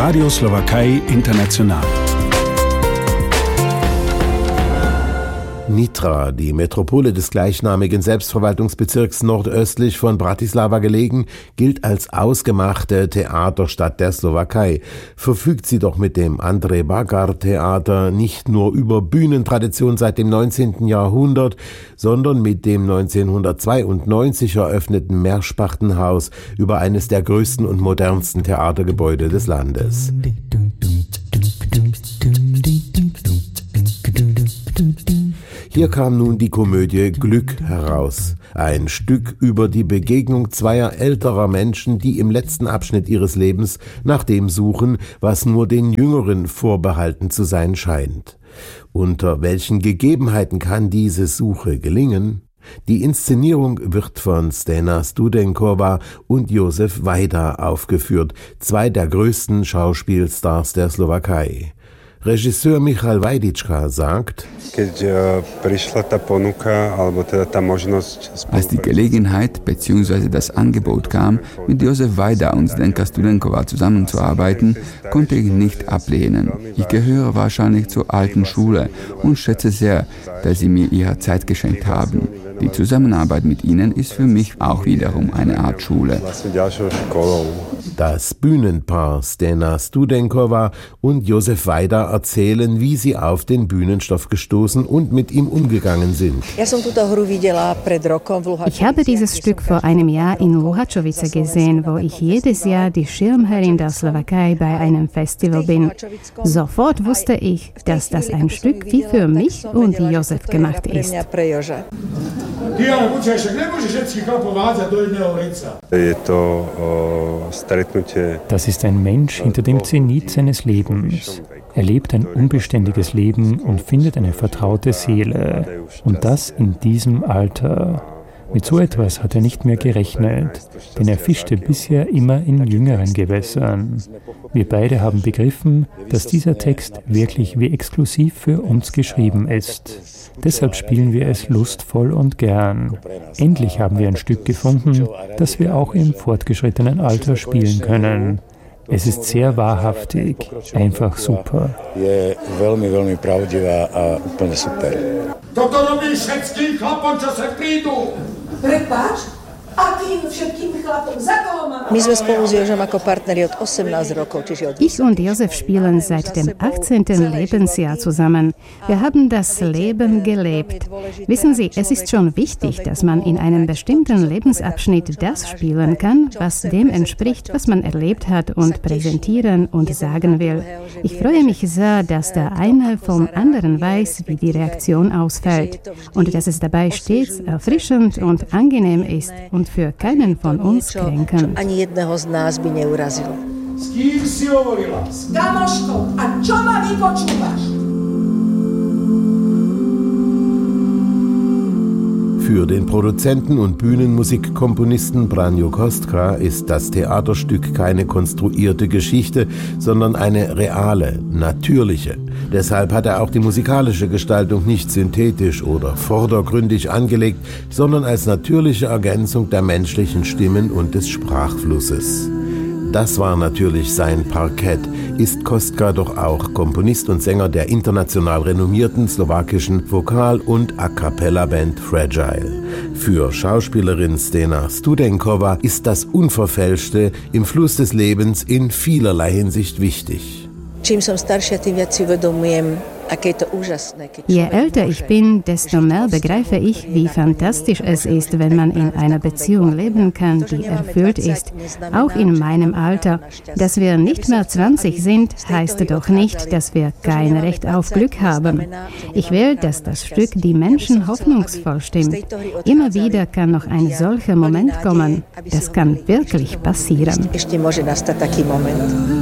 Radio Slowakei International. Nitra, die Metropole des gleichnamigen Selbstverwaltungsbezirks nordöstlich von Bratislava gelegen, gilt als ausgemachte Theaterstadt der Slowakei. Verfügt sie doch mit dem André Bagar Theater nicht nur über Bühnentradition seit dem 19. Jahrhundert, sondern mit dem 1992 eröffneten Meerspachtenhaus über eines der größten und modernsten Theatergebäude des Landes. Hier kam nun die Komödie Glück heraus. Ein Stück über die Begegnung zweier älterer Menschen, die im letzten Abschnitt ihres Lebens nach dem suchen, was nur den Jüngeren vorbehalten zu sein scheint. Unter welchen Gegebenheiten kann diese Suche gelingen? Die Inszenierung wird von Stena Studenková und Josef Vajda aufgeführt, zwei der größten Schauspielstars der Slowakei. Regisseur Michal Vajdička sagt: Als die Gelegenheit bzw. das Angebot kam, mit Josef Vajda und Zdenka Studenková zusammenzuarbeiten, konnte ich nicht ablehnen. Ich gehöre wahrscheinlich zur alten Schule und schätze sehr, dass sie mir ihre Zeit geschenkt haben. Die Zusammenarbeit mit ihnen ist für mich auch wiederum eine Art Schule. Das Bühnenpaar Stena Studenková und Josef Vajda erzählen, wie sie auf den Bühnenstoff gestoßen und mit ihm umgegangen sind. Ich habe dieses Stück vor einem Jahr in Luhačovice gesehen, wo ich jedes Jahr die Schirmherrin der Slowakei bei einem Festival bin. Sofort wusste ich, dass das ein Stück wie für mich und Josef gemacht ist. Das ist ein Mensch hinter dem Zenit seines Lebens. Er lebt ein unbeständiges Leben und findet eine vertraute Seele. Und das in diesem Alter. Mit so etwas hat er nicht mehr gerechnet, denn er fischte bisher immer in jüngeren Gewässern. Wir beide haben begriffen, dass dieser Text wirklich wie exklusiv für uns geschrieben ist. Deshalb spielen wir es lustvoll und gern. Endlich haben wir ein Stück gefunden, das wir auch im fortgeschrittenen Alter spielen können. Es ist sehr wahrhaftig, einfach super. Ich und Josef spielen seit dem 18. Lebensjahr zusammen. Wir haben das Leben gelebt. Wissen Sie, es ist schon wichtig, dass man in einem bestimmten Lebensabschnitt das spielen kann, was dem entspricht, was man erlebt hat und präsentieren und sagen will. Ich freue mich sehr, dass der eine vom anderen weiß, wie die Reaktion ausfällt und dass es dabei stets erfrischend und angenehm ist und für keinen von uns kränkend. Für den Produzenten und Bühnenmusikkomponisten Branjo Kostka ist das Theaterstück keine konstruierte Geschichte, sondern eine reale, natürliche. Deshalb hat er auch die musikalische Gestaltung nicht synthetisch oder vordergründig angelegt, sondern als natürliche Ergänzung der menschlichen Stimmen und des Sprachflusses. Das war natürlich sein Parkett, ist Kostka doch auch Komponist und Sänger der international renommierten slowakischen Vokal- und A-Cappella-Band Fragile. Für Schauspielerin Stena Studenková ist das Unverfälschte im Fluss des Lebens in vielerlei Hinsicht wichtig. Je älter ich bin, desto mehr begreife ich, wie fantastisch es ist, wenn man in einer Beziehung leben kann, die erfüllt ist. Auch in meinem Alter. Dass wir nicht mehr 20 sind, heißt doch nicht, dass wir kein Recht auf Glück haben. Ich will, dass das Stück die Menschen hoffnungsvoll stimmt. Immer wieder kann noch ein solcher Moment kommen. Das kann wirklich passieren.